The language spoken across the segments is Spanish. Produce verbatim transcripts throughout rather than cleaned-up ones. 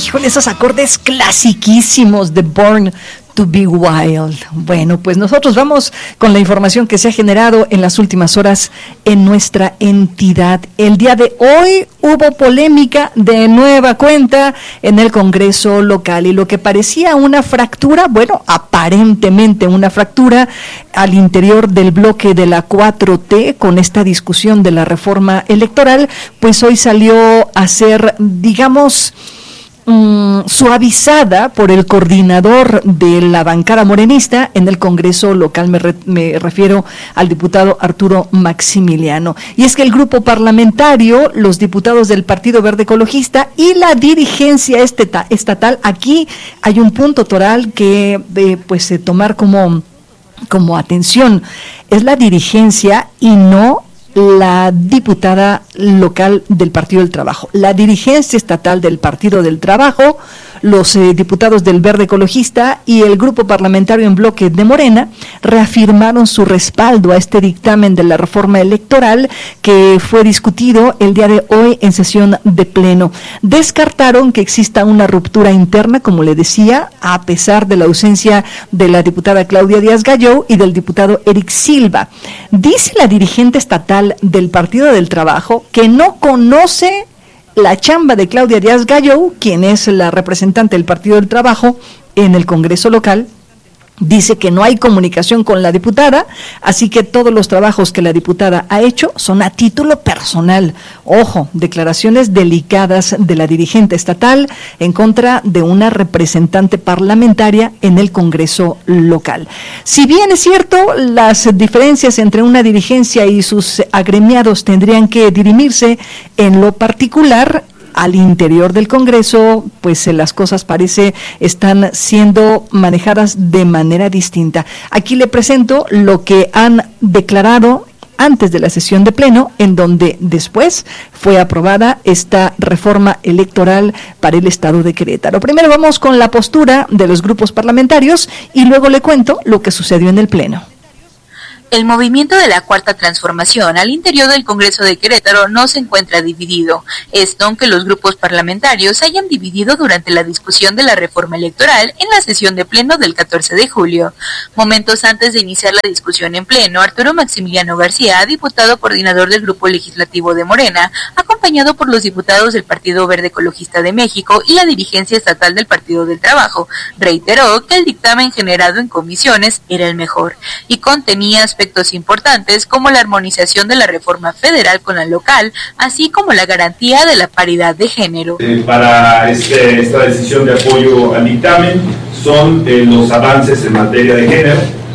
Híjole, esos acordes clasiquísimos de Born to be Wild. Bueno, pues nosotros vamos con la información que se ha generado en las últimas horas en nuestra entidad. El día de hoy hubo polémica de nueva cuenta en el Congreso local y lo que parecía una fractura, bueno, aparentemente una fractura al interior del bloque de la cuatro T con esta discusión de la reforma electoral, pues hoy salió a ser, digamos, Mm, suavizada por el coordinador de la bancada morenista en el Congreso local, me, re, me refiero al diputado Arturo Maximiliano. Y es que el grupo parlamentario, los diputados del Partido Verde Ecologista y la dirigencia esteta, estatal, aquí hay un punto toral que eh, pues eh, tomar como, como atención, es la dirigencia y no la diputada local del Partido del Trabajo. La dirigencia estatal del Partido del Trabajo, los eh, diputados del Verde Ecologista y el grupo parlamentario en bloque de Morena reafirmaron su respaldo a este dictamen de la reforma electoral que fue discutido el día de hoy en sesión de pleno. Descartaron que exista una ruptura interna, como le decía, a pesar de la ausencia de la diputada Claudia Díaz Gallou y del diputado Eric Silva. Dice la dirigente estatal del Partido del Trabajo que no conoce la chamba de Claudia Díaz Gallou, quien es la representante del Partido del Trabajo en el Congreso local. Dice que no hay comunicación con la diputada, así que todos los trabajos que la diputada ha hecho son a título personal. Ojo, declaraciones delicadas de la dirigente estatal en contra de una representante parlamentaria en el Congreso local. Si bien es cierto, las diferencias entre una dirigencia y sus agremiados tendrían que dirimirse en lo particular, al interior del Congreso, pues eh, las cosas parece están siendo manejadas de manera distinta. Aquí le presento lo que han declarado antes de la sesión de pleno, en donde después fue aprobada esta reforma electoral para el Estado de Querétaro. Primero vamos con la postura de los grupos parlamentarios y luego le cuento lo que sucedió en el pleno. El movimiento de la Cuarta Transformación al interior del Congreso de Querétaro no se encuentra dividido. Esto aunque los grupos parlamentarios se hayan dividido durante la discusión de la reforma electoral en la sesión de pleno del catorce de julio. Momentos antes de iniciar la discusión en pleno, Arturo Maximiliano García, diputado coordinador del Grupo Legislativo de Morena, acompañado por los diputados del Partido Verde Ecologista de México y la dirigencia estatal del Partido del Trabajo, reiteró que el dictamen generado en comisiones era el mejor y contenía aspectos aspectos importantes como la armonización de la reforma federal con la local, así como la garantía de la paridad de género. Eh, para este, esta decisión de apoyo al dictamen son eh, los avances en materia de género,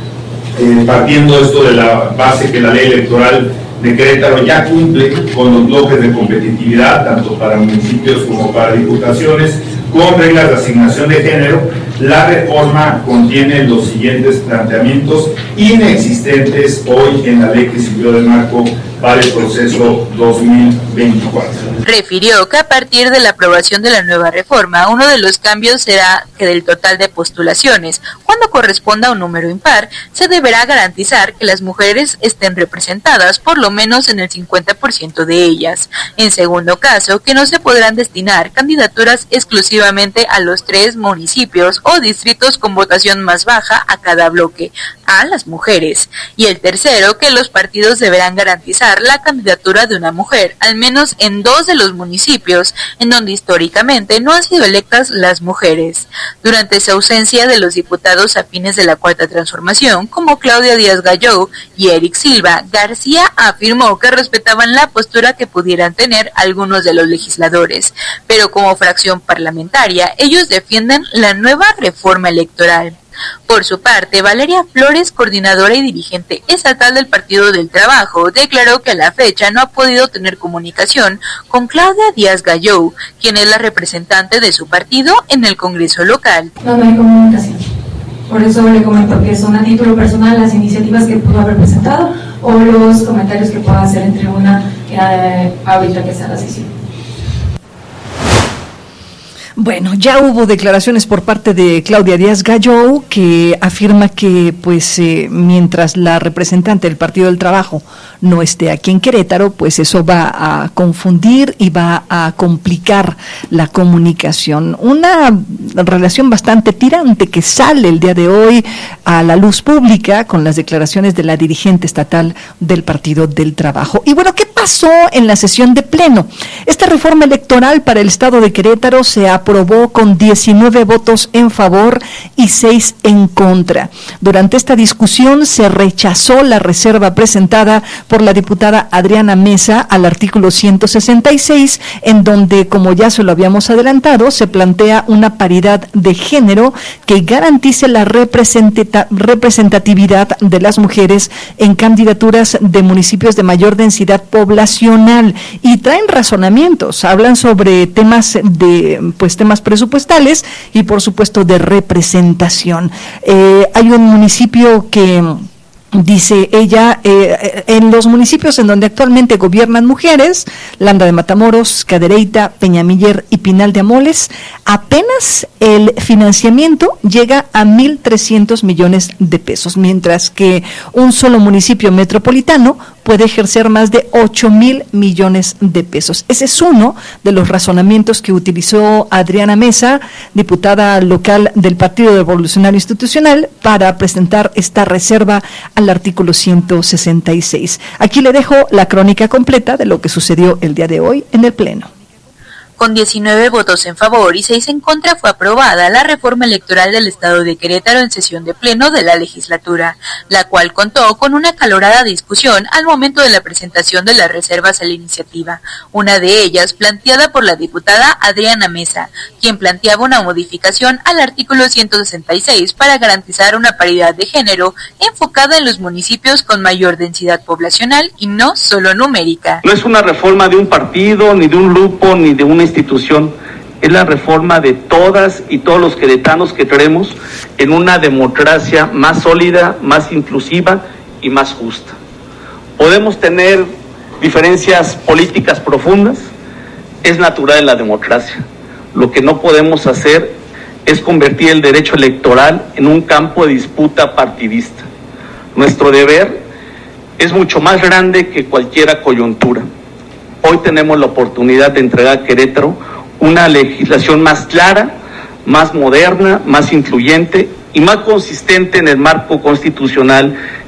eh, partiendo esto de la base que la ley electoral de Querétaro ya cumple con los bloques de competitividad, tanto para municipios como para diputaciones, con reglas de asignación de género. La reforma contiene los siguientes planteamientos inexistentes hoy en la ley que sirvió de marco para el proceso dos mil veinticuatro. Refirió que a partir de la aprobación de la nueva reforma, uno de los cambios será que del total de postulaciones, cuando corresponda a un número impar, se deberá garantizar que las mujeres estén representadas por lo menos en el cincuenta por ciento de ellas. En segundo caso, que no se podrán destinar candidaturas exclusivamente a los tres municipios o distritos con votación más baja a cada bloque, a las mujeres. Y el tercero, que los partidos deberán garantizar la candidatura de una mujer, al menos en dos de los municipios en donde históricamente no han sido electas las mujeres. Durante su ausencia de los diputados afines de la Cuarta Transformación, como Claudia Díaz Gallou y Eric Silva, García afirmó que respetaban la postura que pudieran tener algunos de los legisladores, pero como fracción parlamentaria, ellos defienden la nueva reforma electoral. Por su parte, Valeria Flores, coordinadora y dirigente estatal del Partido del Trabajo, declaró que a la fecha no ha podido tener comunicación con Claudia Díaz Gallou, quien es la representante de su partido en el Congreso local. No, no hay comunicación. Por eso le comento que son a título personal las iniciativas que pudo haber presentado o los comentarios que pueda hacer entre una eh, ahorita que sea la sesión. Bueno, ya hubo declaraciones por parte de Claudia Díaz Gallo, que afirma que pues eh, mientras la representante del Partido del Trabajo no esté aquí en Querétaro, pues eso va a confundir y va a complicar la comunicación. Una relación bastante tirante que sale el día de hoy a la luz pública con las declaraciones de la dirigente estatal del Partido del Trabajo. Y bueno, ¿qué pasó en la sesión de pleno? Esta reforma electoral para el estado de Querétaro se aprobó con diecinueve votos en favor y seis en contra. Durante esta discusión se rechazó la reserva presentada por la diputada Adriana Mesa al artículo ciento sesenta y seis, en donde, como ya se lo habíamos adelantado, se plantea una paridad de género que garantice la representata- representatividad de las mujeres en candidaturas de municipios de mayor densidad poblacional, y traen razonamientos, hablan sobre temas de pues temas presupuestales y por supuesto de representación. Eh, hay un municipio que dice ella, eh, en los municipios en donde actualmente gobiernan mujeres, Landa de Matamoros, Cadereyta, Peñamiller y Pinal de Amoles, apenas el financiamiento llega a mil trescientos millones de pesos, mientras que un solo municipio metropolitano puede ejercer más de ocho mil millones de pesos. Ese es uno de los razonamientos que utilizó Adriana Mesa, diputada local del Partido Revolucionario Institucional, para presentar esta reserva al artículo ciento sesenta y seis. Aquí le dejo la crónica completa de lo que sucedió el día de hoy en el Pleno. Con diecinueve votos en favor y seis en contra fue aprobada la reforma electoral del estado de Querétaro en sesión de pleno de la legislatura, la cual contó con una acalorada discusión al momento de la presentación de las reservas a la iniciativa, una de ellas planteada por la diputada Adriana Mesa, quien planteaba una modificación al artículo ciento sesenta y seis para garantizar una paridad de género enfocada en los municipios con mayor densidad poblacional y no solo numérica. No es una reforma de un partido, ni de un grupo, ni de una institución, es la reforma de todas y todos los queretanos que creemos en una democracia más sólida, más inclusiva y más justa. Podemos tener diferencias políticas profundas, es natural en la democracia. Lo que no podemos hacer es convertir el derecho electoral en un campo de disputa partidista. Nuestro deber es mucho más grande que cualquier coyuntura. Hoy tenemos la oportunidad de entregar a Querétaro una legislación más clara, más moderna, más incluyente y más consistente en el marco constitucional